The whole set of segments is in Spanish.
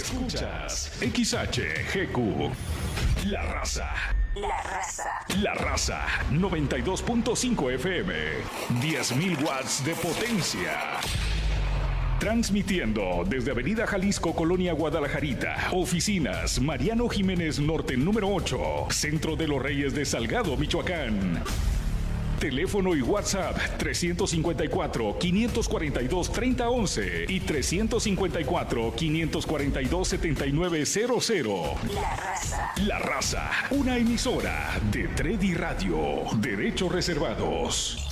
Escuchas XHGQ. La Raza. La Raza. La Raza 92.5 FM. 10.000 watts de potencia. Transmitiendo desde Avenida Jalisco, Colonia Guadalajarita. Oficinas Mariano Jiménez Norte, número 8. Centro de los Reyes de Salgado, Michoacán. Teléfono y WhatsApp 354-542-3011 y 354-542-7900. La Raza. La Raza, una emisora de Tredi Radio. Derechos reservados.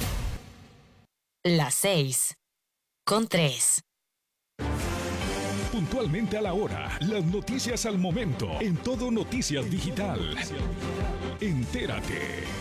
Las 6:03. Puntualmente a la hora, las noticias al momento, en Todo Noticias Digital. Entérate.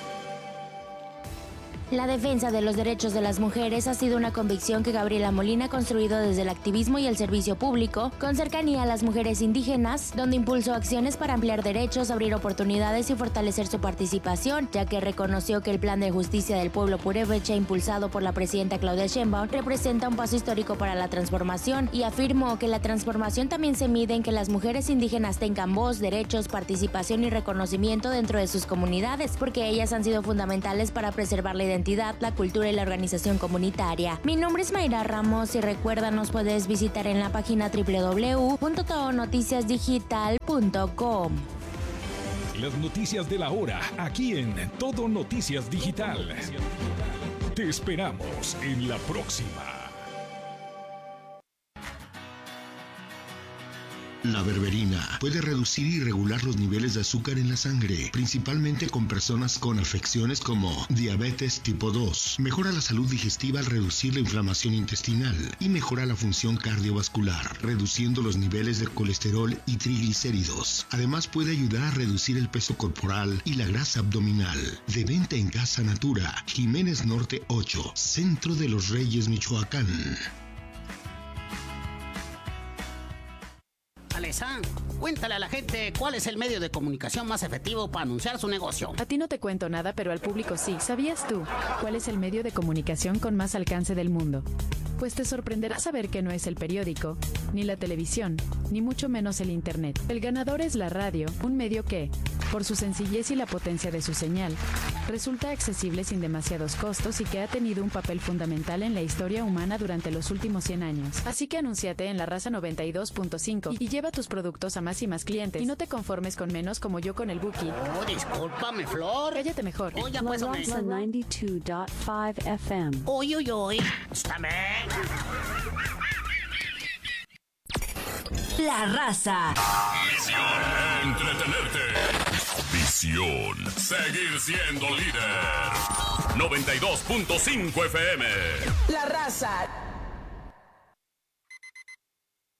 La defensa de los derechos de las mujeres ha sido una convicción que Gabriela Molina ha construido desde el activismo y el servicio público, con cercanía a las mujeres indígenas, donde impulsó acciones para ampliar derechos, abrir oportunidades y fortalecer su participación, ya que reconoció que el Plan de Justicia del Pueblo Purépecha, impulsado por la presidenta Claudia Sheinbaum, representa un paso histórico para la transformación, y afirmó que la transformación también se mide en que las mujeres indígenas tengan voz, derechos, participación y reconocimiento dentro de sus comunidades, porque ellas han sido fundamentales para preservar la identidad, la cultura y la organización comunitaria. Mi nombre es Mayra Ramos y recuerda, nos puedes visitar en la página www.todonoticiasdigital.com. Las noticias de la hora, aquí en Todo Noticias Digital. Te esperamos en la próxima. La berberina puede reducir y regular los niveles de azúcar en la sangre, principalmente con personas con afecciones como diabetes tipo 2. Mejora la salud digestiva al reducir la inflamación intestinal y mejora la función cardiovascular, reduciendo los niveles de colesterol y triglicéridos. Además puede ayudar a reducir el peso corporal y la grasa abdominal. De venta en Casa Natura, Jiménez Norte 8, Centro de los Reyes, Michoacán. Alessandra, cuéntale a la gente cuál es el medio de comunicación más efectivo para anunciar su negocio. A ti no te cuento nada, pero al público sí. ¿Sabías tú cuál es el medio de comunicación con más alcance del mundo? Pues te sorprenderá saber que no es el periódico, ni la televisión, ni mucho menos el internet. El ganador es la radio, un medio que, por su sencillez y la potencia de su señal, resulta accesible sin demasiados costos y que ha tenido un papel fundamental en la historia humana durante los últimos 100 años. Así que anúnciate en La Raza 92.5 y lleva tus productos a más y más clientes. Y no te conformes con menos como yo con el Buki. Oh, discúlpame, Flor. Cállate mejor. Oye, La pues, Raza 92.5 FM. Uy, uy, uy. Escúchame. La Raza. Misión: entretenerte. Visión: seguir siendo líder. 92.5 FM. La Raza